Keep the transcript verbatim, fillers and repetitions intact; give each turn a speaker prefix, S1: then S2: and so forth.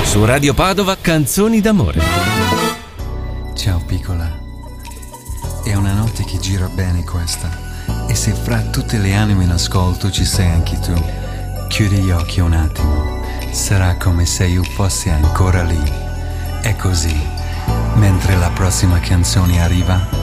S1: Su Radio Padova, canzoni d'amore.
S2: Ciao piccola, è una notte che gira bene questa, e se fra tutte le anime in ascolto ci sei anche tu, chiudi gli occhi un attimo, sarà come se io fossi ancora lì. È così, mentre la prossima canzone arriva,